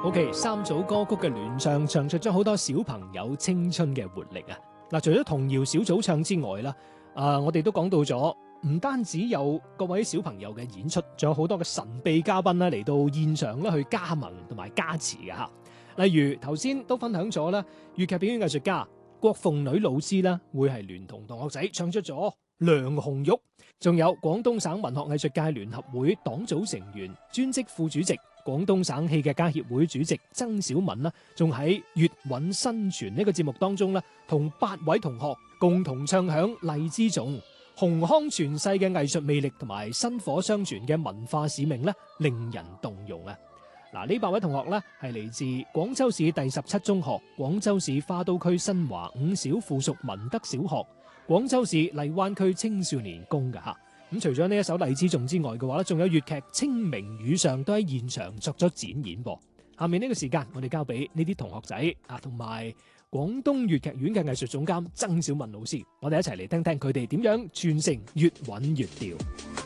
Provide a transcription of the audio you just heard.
OK， 三組歌曲嘅聯唱，唱出咗好多小朋友青春嘅活力啊！嗱，除咗童謠小組唱之外啦，我哋都講到咗，唔單止有各位小朋友嘅演出，仲有好多嘅神秘嘉賓咧嚟到現場咧去加盟同埋加持嘅吓。例如頭先都分享咗啦，粵劇表演藝術家郭鳳女老師啦，會係聯同同學仔唱出咗《梁紅玉》，仲有廣東省文學藝術界聯合會黨組成員、專職副主席、廣東省戲劇家協會主席曾小敏啦，仲喺粵韻新傳呢個節目當中啦，同8位同學共同唱響荔枝頌，洪康傳世嘅藝術魅力同埋薪火相傳嘅文化使命咧，令人動容啊！嗱，呢8位同學咧係嚟自廣州市第17中學、廣州市花都區新華5小附屬文德小學、廣州市荔灣區青少年宮嘅吓。咁除咗呢一首荔枝頌之外嘅話咧，仲有粵劇《清明雨上》都喺現場作咗展演噃。下面呢個時間，我哋交俾呢啲同學仔啊，同埋廣東粵劇院嘅藝術總監曾小敏老師，我哋一齊嚟聽聽佢哋點樣傳承粵韻粵調。